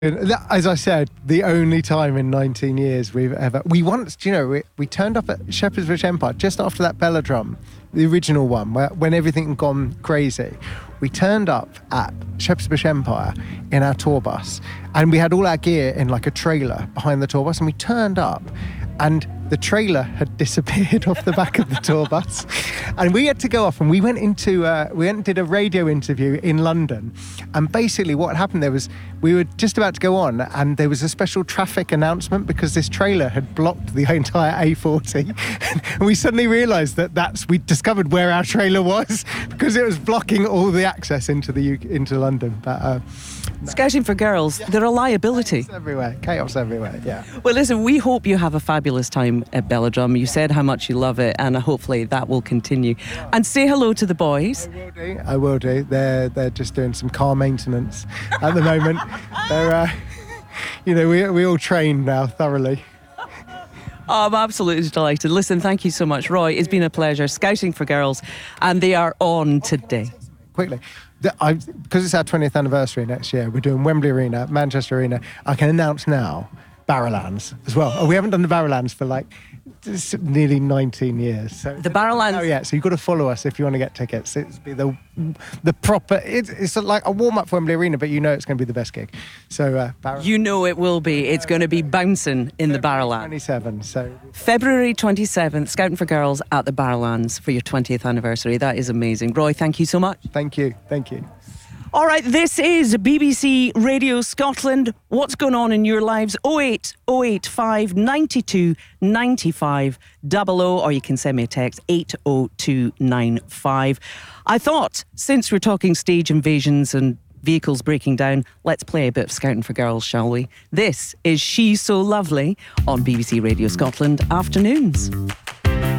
As I said, the only time in 19 years we once, we turned up at Shepherd's Bush Empire just after that Belladrum, the original one, when everything had gone crazy. We turned up at Shepherd's Bush Empire in our tour bus, and we had all our gear in like a trailer behind the tour bus, and we turned up, and the trailer had disappeared off the back of the tour bus, and we had to go off, and we went and did a radio interview in London. And basically what happened there was we were just about to go on, and there was a special traffic announcement because this trailer had blocked the entire A40. And we suddenly realised we discovered where our trailer was because it was blocking all the access into London. But Scouting for Girls, they're a liability. Chaos everywhere, yeah. Well, listen, we hope you have a fabulous time at Belladrum. You said how much you love it, and hopefully that will continue. And say hello to the boys. I will do. They're just doing some car maintenance at the moment. They're, we all train now thoroughly. Oh, I'm absolutely delighted. Listen, thank you so much, Roy. It's been a pleasure. Scouting for Girls, and they are on today. Quickly. Because it's our 20th anniversary next year, we're doing Wembley Arena, Manchester Arena. I can announce now Barrowlands as well. We haven't done the Barrowlands for nearly 19 years. So the Barrowlands. Oh yeah, so you've got to follow us if you want to get tickets. It's be the proper. It's like a warm up for Wembley Arena, but it's going to be the best gig. So it will be. It's going to be bouncing in the Barrowlands. 27. So February 27th, Scouting for Girls at the Barrowlands for your 20th anniversary. That is amazing. Roy, thank you so much. Thank you. All right, this is BBC Radio Scotland. What's going on in your lives? 08 085 92 95 00, or you can send me a text 80295. I thought, since we're talking stage invasions and vehicles breaking down, let's play a bit of Scouting for Girls, shall we? This is She's So Lovely on BBC Radio Scotland Afternoons.